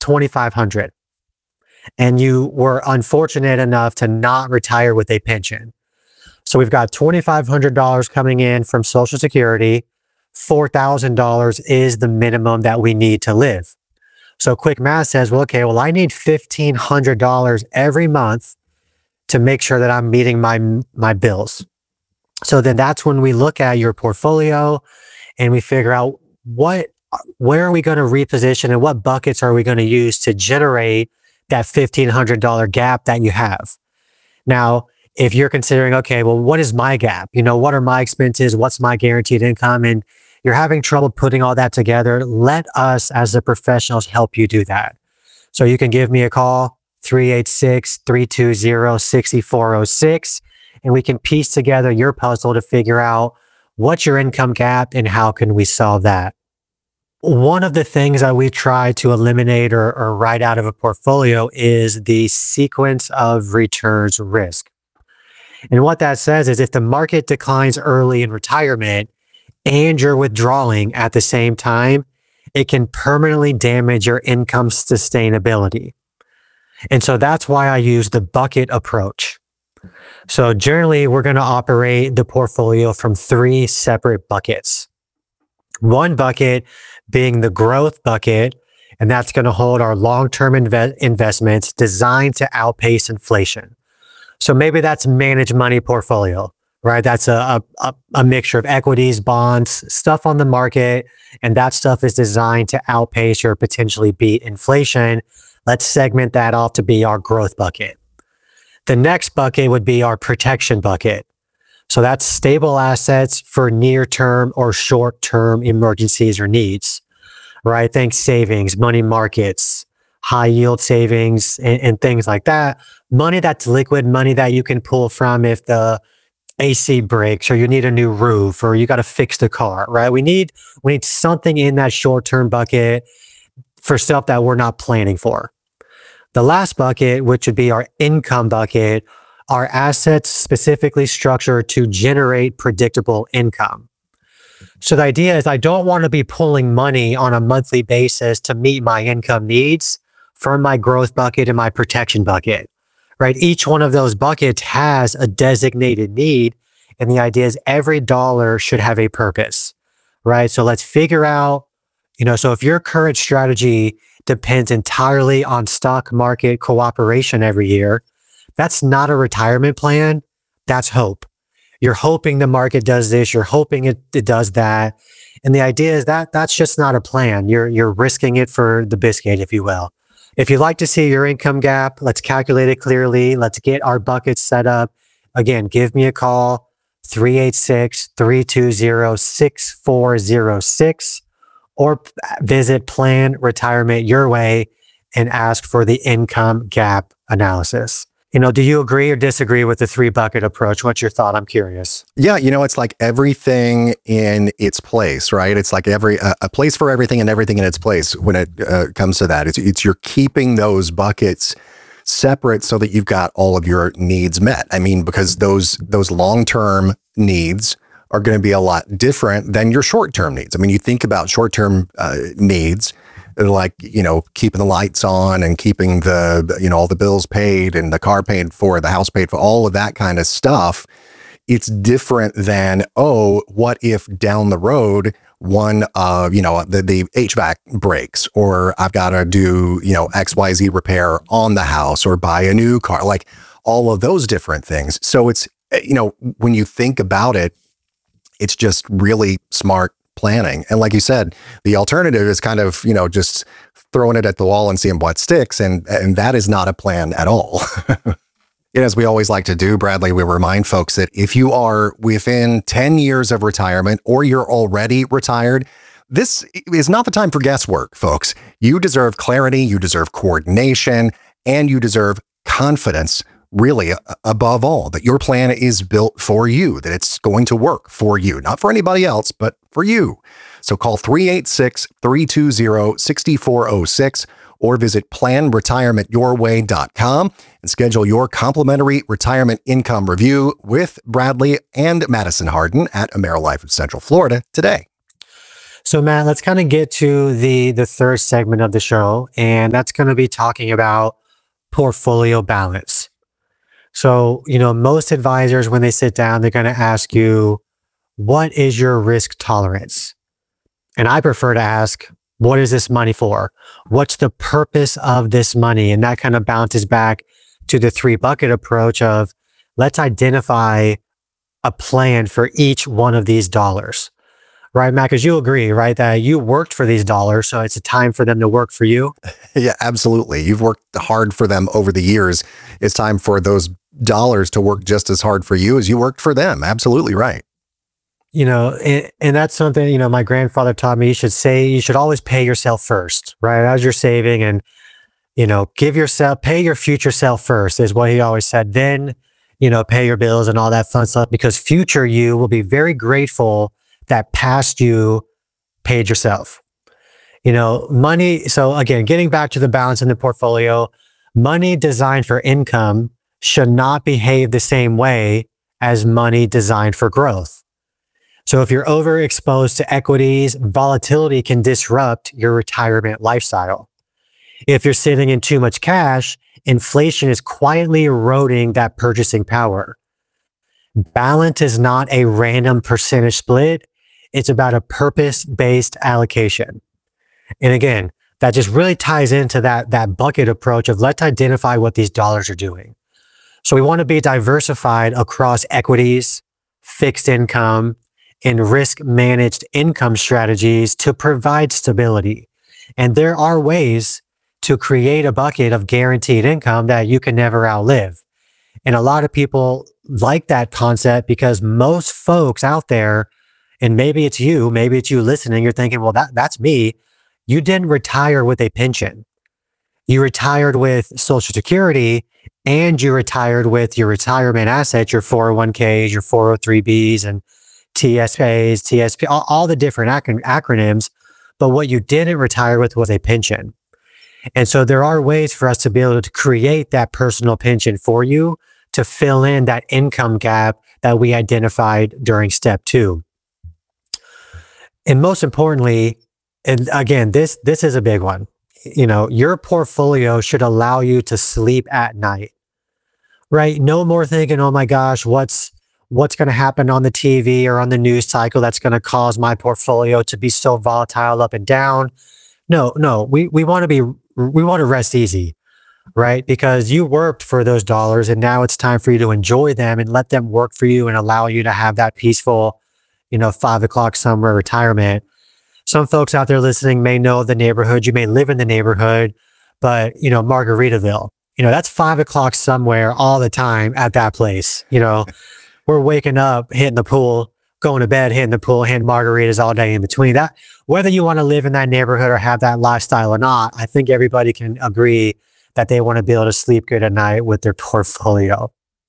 $2,500 and you were unfortunate enough to not retire with a pension. So we've got $2,500 coming in from Social Security. $4,000 is the minimum that we need to live. So quick math says, well, okay, well, I need $1,500 every month to make sure that I'm meeting my bills. So then that's when we look at your portfolio and we figure out where are we going to reposition and what buckets are we going to use to generate that $1,500 gap that you have. Now, if you're considering, okay, well, what is my gap? What are my expenses? What's my guaranteed income? And you're having trouble putting all that together, let us as the professionals help you do that. So you can give me a call, 386-320-6406, and we can piece together your puzzle to figure out what's your income gap and how can we solve that. One of the things that we try to eliminate or write out of a portfolio is the sequence of returns risk. And what that says is if the market declines early in retirement and you're withdrawing at the same time, it can permanently damage your income sustainability. And so that's why I use the bucket approach. So generally, we're going to operate the portfolio from 3 separate buckets. One bucket being the growth bucket, and that's going to hold our long-term investments designed to outpace inflation. So maybe that's managed money portfolio, right? That's a mixture of equities, bonds, stuff on the market, and that stuff is designed to outpace or potentially beat inflation. Let's segment that off to be our growth bucket. The next bucket would be our protection bucket. So that's stable assets for near-term or short-term emergencies or needs, right? Think savings, money markets, high yield savings, and things like that. Money that's liquid, money that you can pull from if the AC breaks or you need a new roof or you got to fix the car, right? We need something in that short-term bucket for stuff that we're not planning for. The last bucket, which would be our income bucket, are assets specifically structured to generate predictable income. So the idea is I don't want to be pulling money on a monthly basis to meet my income needs from my growth bucket and my protection bucket, right? Each one of those buckets has a designated need. And the idea is every dollar should have a purpose, right? So let's figure out, so if your current strategy depends entirely on stock market cooperation every year, that's not a retirement plan. That's hope. You're hoping the market does this. You're hoping it does that. And the idea is that that's just not a plan. You're risking it for the biscuit, if you will. If you'd like to see your income gap, let's calculate it clearly. Let's get our buckets set up. Again, give me a call, 386-320-6406, or visit Plan Retirement Your Way and ask for the income gap analysis. Do you agree or disagree with the 3-bucket approach? What's your thought? I'm curious. Yeah, it's like everything in its place, right? It's like a place for everything and everything in its place when it comes to that. It's you're keeping those buckets separate so that you've got all of your needs met. I mean, because those long-term needs are going to be a lot different than your short-term needs. I mean, you think about short-term needs, like, keeping the lights on and keeping the, all the bills paid and the car paid for, the house paid for, all of that kind of stuff. It's different than, what if down the road, one of, the HVAC breaks, or I've got to do, XYZ repair on the house or buy a new car, like all of those different things. So it's, when you think about it, it's just really smart planning. And like you said, the alternative is kind of, just throwing it at the wall and seeing what sticks. And that is not a plan at all. As we always like to do, Bradley, we remind folks that if you are within 10 years of retirement or you're already retired, this is not the time for guesswork, folks. You deserve clarity, you deserve coordination, and you deserve confidence, really, above all, that your plan is built for you, that it's going to work for you, not for anybody else, but for you. So call 386-320-6406 or visit planretirementyourway.com and schedule your complimentary retirement income review with Bradley and Madison Harden at AmeriLife of Central Florida today. So Matt, let's kind of get to the third segment of the show, and that's going to be talking about portfolio balance. So, most advisors, when they sit down, they're going to ask you, what is your risk tolerance? And I prefer to ask, what is this money for? What's the purpose of this money? And that kind of bounces back to the 3-bucket approach of, let's identify a plan for each one of these dollars. Right, Matt? Because you agree, right, that you worked for these dollars, so it's a time for them to work for you. Yeah, absolutely. You've worked hard for them over the years. It's time for those dollars to work just as hard for you as you worked for them. Absolutely right. And that's something, my grandfather taught me. You should always pay yourself first, right? As you're saving, and, pay your future self first is what he always said. Then, pay your bills and all that fun stuff, because future you will be very grateful that past you paid yourself. Money. So again, getting back to the balance in the portfolio, money designed for income should not behave the same way as money designed for growth. So if you're overexposed to equities, volatility can disrupt your retirement lifestyle. If you're sitting in too much cash, inflation is quietly eroding that purchasing power. Balance is not a random percentage split. It's about a purpose-based allocation. And again, that just really ties into that bucket approach of, let's identify what these dollars are doing. So we want to be diversified across equities, fixed income, and risk-managed income strategies to provide stability. And there are ways to create a bucket of guaranteed income that you can never outlive. And a lot of people like that concept because most folks out there, and maybe it's you listening, you're thinking, well, that's me. You didn't retire with a pension. You retired with Social Security, and you retired with your retirement assets, your 401ks, your 403bs, and TSAs, TSP, all the different acronyms. But what you didn't retire with was a pension. And so there are ways for us to be able to create that personal pension for you to fill in that income gap that we identified during step 2. And most importantly, and again, this is a big one. Your portfolio should allow you to sleep at night, right? No more thinking, oh my gosh, what's going to happen on the TV or on the news cycle that's going to cause my portfolio to be so volatile up and down. No, we want to rest easy, right? Because you worked for those dollars, and now it's time for you to enjoy them and let them work for you and allow you to have that peaceful 5 o'clock somewhere retirement. Some folks out there listening may know the neighborhood. You may live in the neighborhood, but Margaritaville, that's 5 o'clock somewhere all the time at that place. We're waking up, hitting the pool, going to bed, hitting the pool, hitting margaritas all day in between. That, whether you want to live in that neighborhood or have that lifestyle or not, I think everybody can agree that they want to be able to sleep good at night with their portfolio.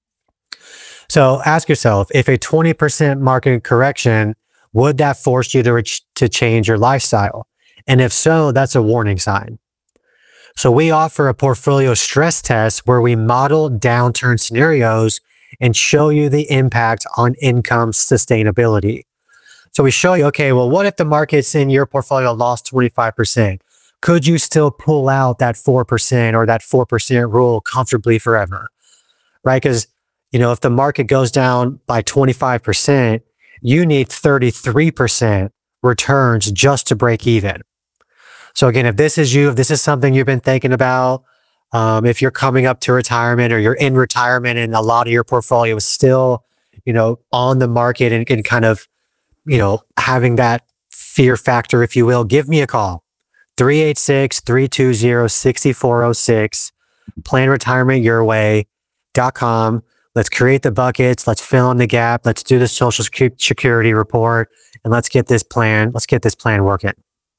So ask yourself, if a 20% market correction, would that force you to change your lifestyle? And if so, that's a warning sign. So we offer a portfolio stress test where we model downturn scenarios and show you the impact on income sustainability. So we show you, okay, well, what if the markets in your portfolio lost 25%? Could you still pull out that 4% or that 4% rule comfortably forever? Right? Because if the market goes down by 25%, you need 33% returns just to break even. So again, if this is something you've been thinking about, if you're coming up to retirement or you're in retirement and a lot of your portfolio is still, on the market and kind of, having that fear factor, if you will, give me a call. 386-320-6406, planretirementyourway.com. Let's create the buckets. Let's fill in the gap. Let's do the Social Security report, and let's get this plan working.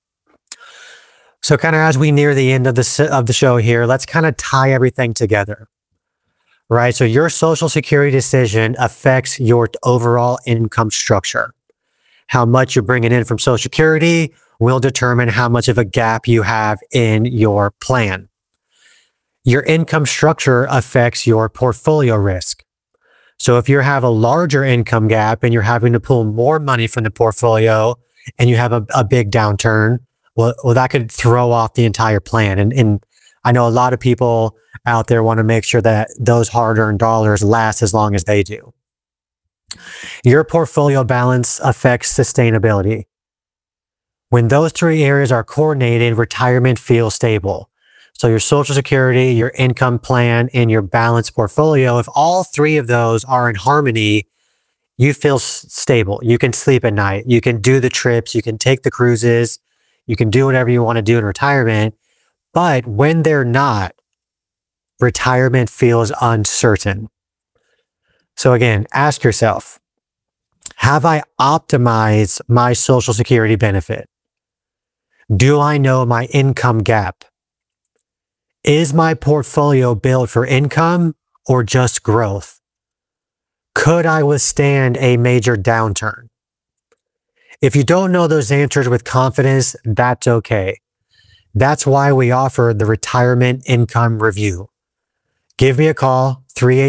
So kind of as we near the end of the show here, let's kind of tie everything together, right? So your Social Security decision affects your overall income structure. How much you're bringing in from Social Security will determine how much of a gap you have in your plan. Your income structure affects your portfolio risk. So if you have a larger income gap and you're having to pull more money from the portfolio, and you have a big downturn, well, that could throw off the entire plan. And I know a lot of people out there want to make sure that those hard-earned dollars last as long as they do. Your portfolio balance affects sustainability. When those three areas are coordinated, retirement feels stable. So your Social Security, your income plan, and your balanced portfolio, if all three of those are in harmony, you feel stable. You can sleep at night. You can do the trips. You can take the cruises. You can do whatever you want to do in retirement. But when they're not, retirement feels uncertain. So again, ask yourself, have I optimized my Social Security benefit? Do I know my income gap? Is my portfolio built for income or just growth? Could I withstand a major downturn? If you don't know those answers with confidence, that's okay. That's why we offer the Retirement Income Review. Give me a call,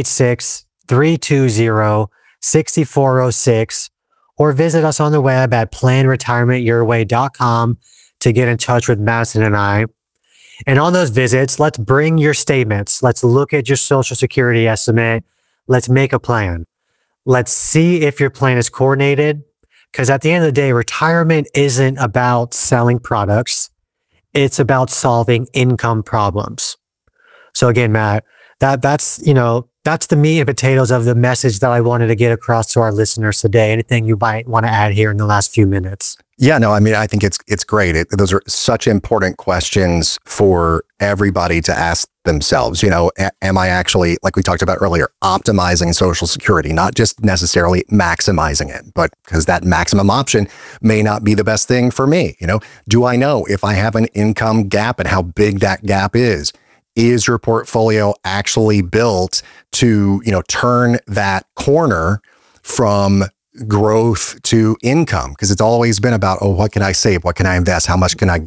386-320-6406, or visit us on the web at planretirementyourway.com to get in touch with Madison and I. And on those visits, let's bring your statements. Let's look at your Social Security estimate. Let's make a plan. Let's see if your plan is coordinated. Because at the end of the day, retirement isn't about selling products. It's about solving income problems. So again, Matt, that's the meat and potatoes of the message that I wanted to get across to our listeners today. Anything you might want to add here in the last few minutes? Yeah, no, I mean, I think it's great. Those are such important questions for everybody to ask themselves. Am I actually, like we talked about earlier, optimizing Social Security, not just necessarily maximizing it, but because that maximum option may not be the best thing for me. Do I know if I have an income gap and how big that gap is? Is your portfolio actually built to, turn that corner from growth to income? Because it's always been about, what can I save? What can I invest? How much can I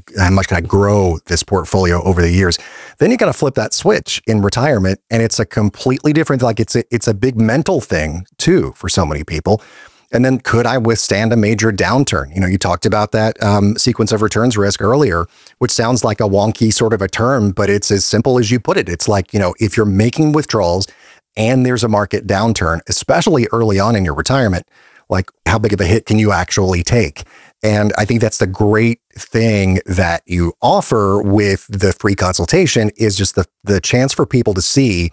grow this portfolio over the years? Then you got to flip that switch in retirement, and it's a completely different, it's a big mental thing too for so many people. And then could I withstand a major downturn? You talked about that sequence of returns risk earlier, which sounds like a wonky sort of a term, but it's as simple as you put it. It's like, if you're making withdrawals and there's a market downturn, especially early on in your retirement, like how big of a hit can you actually take? And I think that's the great thing that you offer with the free consultation is just the chance for people to see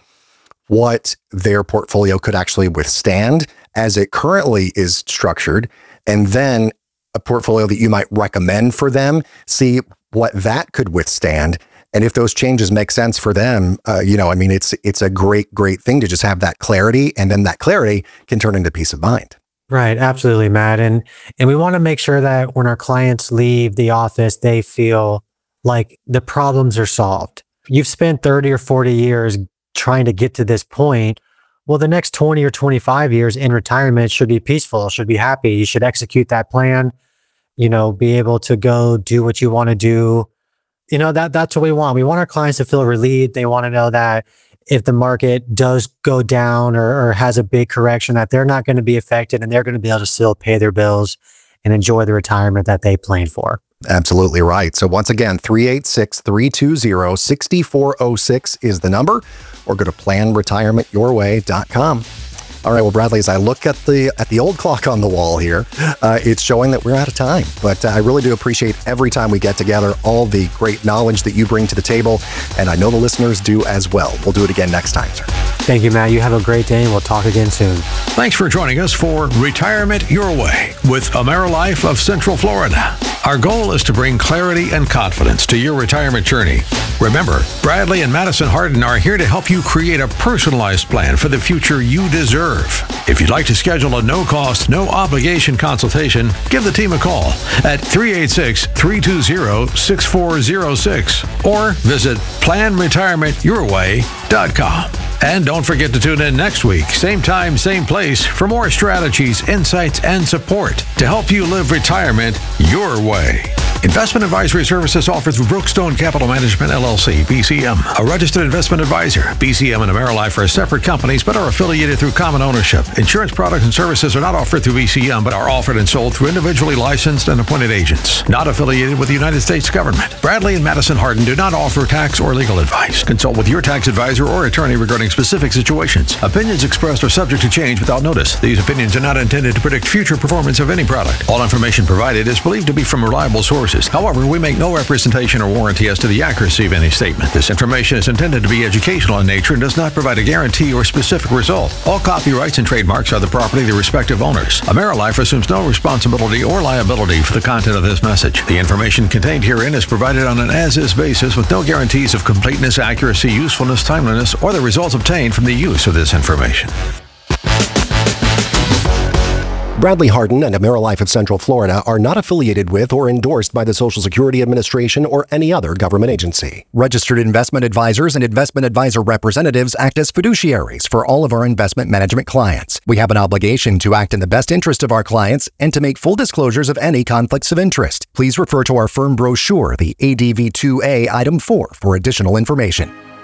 what their portfolio could actually withstand as it currently is structured, and then a portfolio that you might recommend for them, see what that could withstand. And if those changes make sense for them, it's a great thing to just have that clarity, and then that clarity can turn into peace of mind. Right. Absolutely, Matt. And we want to make sure that when our clients leave the office, they feel like the problems are solved. You've spent 30 or 40 years trying to get to this point. Well, the next 20 or 25 years in retirement should be peaceful, should be happy. You should execute that plan, be able to go do what you want to do. That's what we want. We want our clients to feel relieved. They want to know that if the market does go down or has a big correction, that they're not going to be affected and they're going to be able to still pay their bills and enjoy the retirement that they planned for. Absolutely right. So once again, 386-320-6406 is the number, or go to planretirementyourway.com. All right, well, Bradley, as I look at the old clock on the wall here, it's showing that we're out of time. But I really do appreciate every time we get together, all the great knowledge that you bring to the table, and I know the listeners do as well. We'll do it again next time, sir. Thank you, Matt. You have a great day, and we'll talk again soon. Thanks for joining us for Retirement Your Way with AmeriLife of Central Florida. Our goal is to bring clarity and confidence to your retirement journey. Remember, Bradley and Madison Harden are here to help you create a personalized plan for the future you deserve. If you'd like to schedule a no-cost, no-obligation consultation, give the team a call at 386-320-6406 or visit planretirementyourway.com. And don't forget to tune in next week, same time, same place, for more strategies, insights, and support to help you live retirement your way. Investment advisory services offered through Brookstone Capital Management, LLC, BCM, a registered investment advisor. BCM and AmeriLife are separate companies but are affiliated through common ownership. Insurance products and services are not offered through BCM but are offered and sold through individually licensed and appointed agents. Not affiliated with the United States government. Bradley and Madison Hardin do not offer tax or legal advice. Consult with your tax advisor or attorney regarding specific situations. Opinions expressed are subject to change without notice. These opinions are not intended to predict future performance of any product. All information provided is believed to be from reliable sources. However, we make no representation or warranty as to the accuracy of any statement. This information is intended to be educational in nature and does not provide a guarantee or specific result. All copyrights and trademarks are the property of the respective owners. AmeriLife assumes no responsibility or liability for the content of this message. The information contained herein is provided on an as-is basis with no guarantees of completeness, accuracy, usefulness, timeliness, or the results obtained from the use of this information. Bradley Hardin and AmeriLife of Central Florida are not affiliated with or endorsed by the Social Security Administration or any other government agency. Registered investment advisors and investment advisor representatives act as fiduciaries for all of our investment management clients. We have an obligation to act in the best interest of our clients and to make full disclosures of any conflicts of interest. Please refer to our firm brochure, the ADV2A Item 4, for additional information.